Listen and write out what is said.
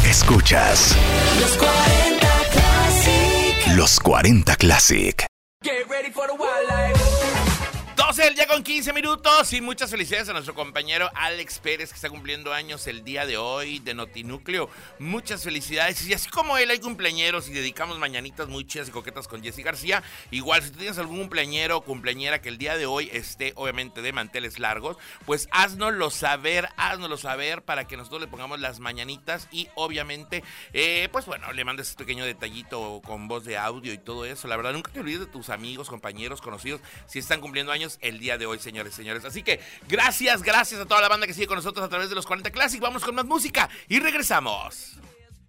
Escuchas Los 40 Classic. Los 40 Classic. Get ready for the wildlife. 12 del día con 15 minutos y muchas felicidades a nuestro compañero Alex Pérez, que está cumpliendo años el día de hoy, de Notinúcleo. Muchas felicidades. Y así como él, hay cumpleañeros y dedicamos mañanitas muy chidas y coquetas con Jessy García. Igual, si tú tienes algún cumpleañero o cumpleañera que el día de hoy esté obviamente de manteles largos, pues háznoslo saber para que nosotros le pongamos las mañanitas y obviamente, pues bueno, le mandes este pequeño detallito con voz de audio y todo eso. La verdad, nunca te olvides de tus amigos, compañeros, conocidos, si están cumpliendo años el día de hoy, señores. Así que gracias a toda la banda que sigue con nosotros a través de los 40 Classic. Vamos con más música y regresamos.